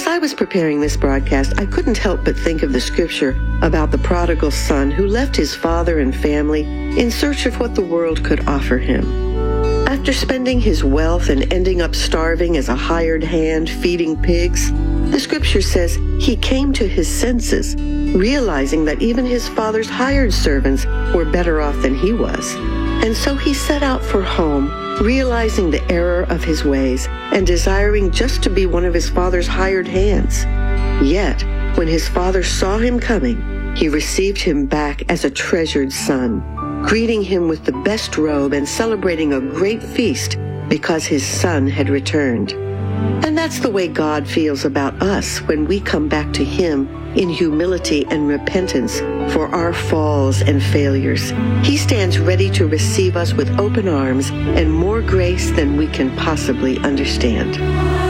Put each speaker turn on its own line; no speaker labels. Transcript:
As I was preparing this broadcast, I couldn't help but think of the scripture about the prodigal son who left his father and family in search of what the world could offer him. After spending his wealth and ending up starving as a hired hand feeding pigs, the scripture says he came to his senses, realizing that even his father's hired servants were better off than he was. And so he set out for home, realizing the error of his ways and desiring just to be one of his father's hired hands. Yet, when his father saw him coming, he received him back as a treasured son, greeting him with the best robe and celebrating a great feast because his son had returned. And that's the way God feels about us when we come back to him in humility and repentance for our falls and failures. He stands ready to receive us with open arms and more grace than we can possibly understand.